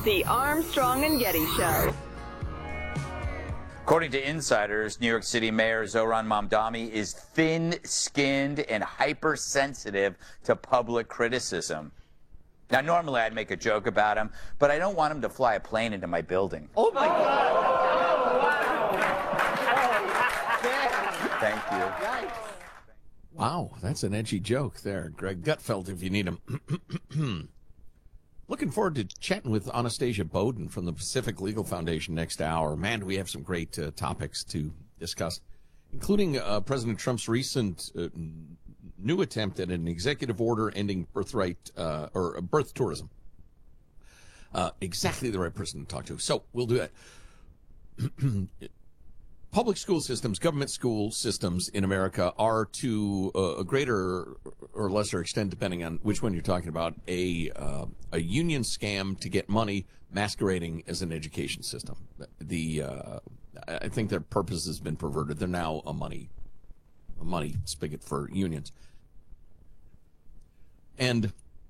The Armstrong and Getty Show. According to insiders, New York City Mayor Zohran Mamdani is thin-skinned and hypersensitive to public criticism. Now, normally I'd make a joke about him, but I don't want him to fly a plane into my building. Oh, my God. Thank you. Wow, that's an edgy joke there. Greg Gutfeld, if you need him. Looking forward to chatting with Anastasia Bowden from the Pacific Legal Foundation next hour. Man, do we have some great topics to discuss, including President Trump's recent new attempt at an executive order ending birthright or birth tourism. Exactly the right person to talk to. So we'll do that. Public school systems, government school systems in America are, to a greater or lesser extent, depending on which one you're talking about, a union scam to get money masquerading as an education system. I think their purpose has been perverted. They're now a money spigot for unions. And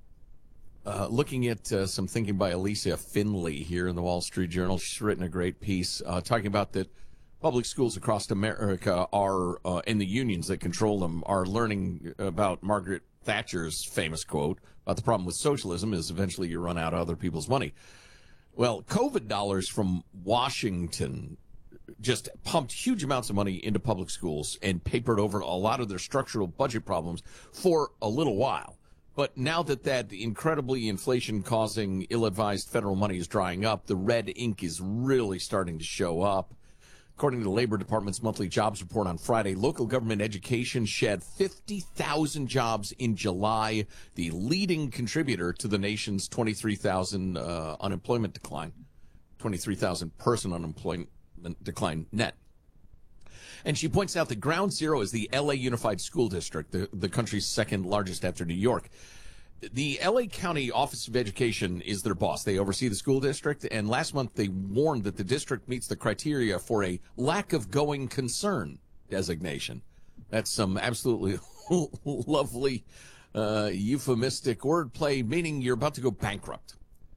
looking at some thinking by Alicia Finley here in the Wall Street Journal, she's written a great piece talking about that. Public schools across America are, and the unions that control them, are learning about Margaret Thatcher's famous quote about the problem with socialism is eventually you run out of other people's money. Well, COVID dollars from Washington just pumped huge amounts of money into public schools and papered over a lot of their structural budget problems for a little while. But now that incredibly inflation-causing, ill-advised federal money is drying up, the red ink is really starting to show up. According to the Labor Department's monthly jobs report on Friday, local government education shed 50,000 jobs in July, the leading contributor to the nation's 23,000 unemployment decline, 23,000 person unemployment decline net. And she points out that ground zero is the L.A. Unified School District, the country's second largest after New York. The L.A. County Office of Education is their boss. They oversee the school district, and last month they warned that the district meets the criteria for a lack of going concern designation. That's some absolutely lovely euphemistic wordplay, meaning you're about to go bankrupt.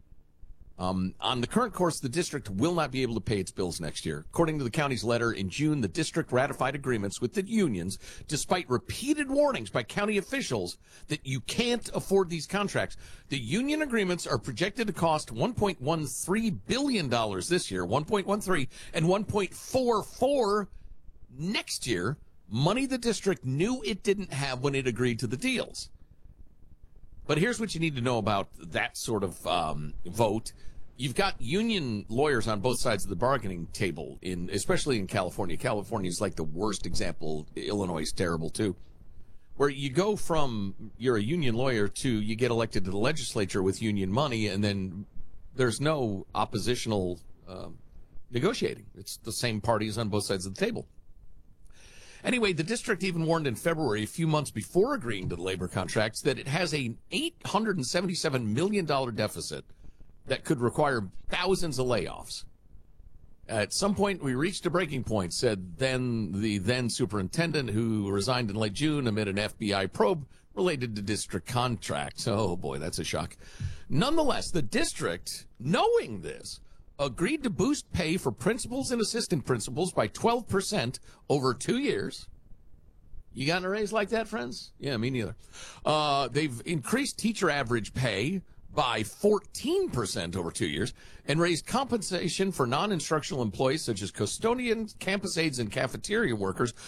On the current course, the district will not be able to pay its bills next year. According to the county's letter, in June, the district ratified agreements with the unions, despite repeated warnings by county officials that you can't afford these contracts. The union agreements are projected to cost $1.13 billion this year, 1.13, and 1.44 next year, money the district knew it didn't have when it agreed to the deals. But here's what you need to know about that sort of vote. You've got union lawyers on both sides of the bargaining table, especially in California. California is like the worst example. Illinois is terrible, too. Where you go from you're a union lawyer to you get elected to the legislature with union money, and then there's no oppositional negotiating. It's the same parties on both sides of the table. Anyway, the district even warned in February, a few months before agreeing to the labor contracts, that it has an $877 million deficit that could require thousands of layoffs. At some point, we reached a breaking point, said the then superintendent, who resigned in late June amid an FBI probe related to district contracts. Oh, boy, that's a shock. Nonetheless, the district, knowing this, agreed to boost pay for principals and assistant principals by 12% over 2 years. You gotten a raise like that, friends? Yeah, me neither. They've increased teacher average pay by 14% over 2 years and raised compensation for non-instructional employees such as custodians, campus aides, and cafeteria workers